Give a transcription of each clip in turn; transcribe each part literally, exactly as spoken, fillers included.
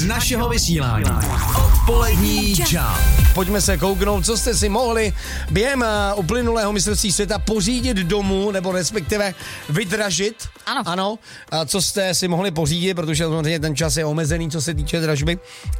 našeho vysílání. Odpolední Jump. Pojďme se kouknout, co jste si mohli během uh, uplynulého mistrovství světa pořídit domů, nebo respektive vydražit. Ano. Ano. A co jste si mohli pořídit, protože samozřejmě ten čas je omezený, co se týče dražby.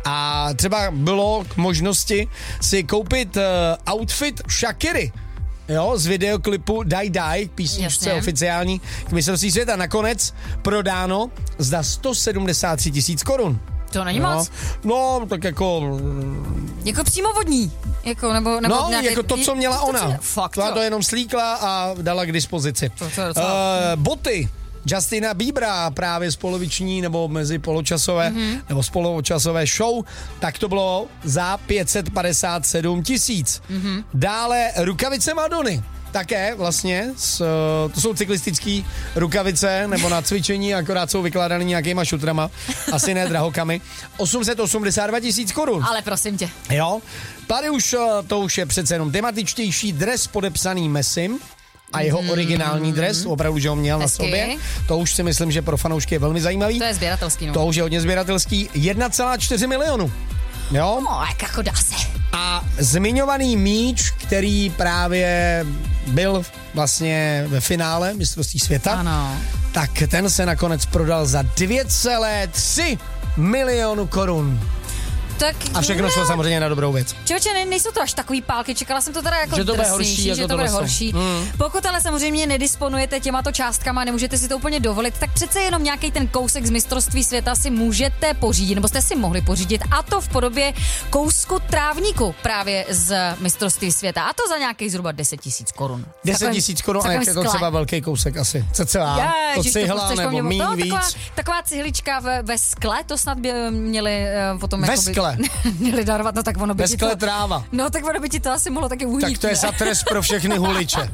A třeba bylo k možnosti si koupit uh, outfit Shakiry. Jo, z videoklipu Die Die, písničce oficiální k mistrovství světa. Nakonec prodáno za sto sedmdesát tři tisíc korun. To není no, moc. No, tak jako... Jako přímo vodní. Jako, nebo, nebo no, nějaký, jako to, co měla to, ona. Co, fakt, to, to jenom slíkla a dala k dispozici. To, to je docela... uh, boty. Justina Biebera právě z poloviční nebo mezi poločasové mm-hmm. nebo z poločasové show, tak to bylo za pět set padesát sedm tisíc. Mm-hmm. Dále rukavice Madony. Také vlastně, s, to jsou cyklistické rukavice, nebo na cvičení, akorát jsou vykládaný nějakýma šutrama, asi ne drahokami. osm set osmdesát dva tisíc korun. Ale prosím tě. Jo, tady už to už je přece jenom tematičtější dres podepsaný Messim a jeho mm. originální dres, opravdu, že ho měl Hezky. na sobě. To už si myslím, že pro fanoušky je velmi zajímavý. To je sběratelský, no. To už je hodně sběratelský. jedna celá čtyři milionu. Jo? No, jak jako dá se. A zmiňovaný míč, který právě byl vlastně ve finále mistrovství světa, ano. tak ten se nakonec prodal za dvě celá tři milionu korun. Tak, a všechno no. šlo samozřejmě na dobrou věc. Člověče, ne, nejsou to až takový pálky, čekala jsem to teda jako že to bude drsnější, horší, že jako to bude horší. Mm. Pokud ale samozřejmě nedisponujete těmato částkama, nemůžete si to úplně dovolit, tak přece jenom nějaký ten kousek z mistrovství světa si můžete pořídit, nebo jste si mohli pořídit, a to v podobě kousku trávníku právě z mistrovství světa, a to za nějakých zhruba deset tisíc korun. deset tisíc korun, a jak je to třeba velký kousek asi. Cca. To cihla nebo míň no, víc. Taková, taková cihlička ve, ve skle, to snad by měli uh, potom ve jakoby, skle. měli darovat, no tak ono by ve ti skle to... tráva. No tak ono by ti to asi mohlo taky uhýt. Tak to je za trest pro všechny huliče.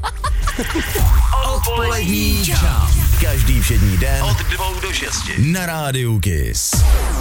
Odpolední Jump. Každý všední den od dvou do šesti na rádiu Kiss.